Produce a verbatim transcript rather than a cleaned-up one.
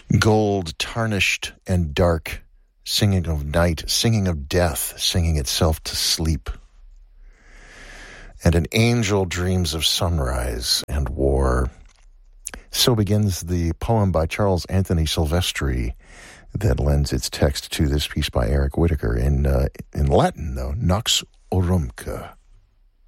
Gold, tarnished and dark, singing of night, singing of death, singing itself to sleep. And an angel dreams of sunrise and war. So begins the poem by Charles Anthony Silvestri that lends its text to this piece by Eric Whitacre in uh, in Latin, though, Nox Orumque.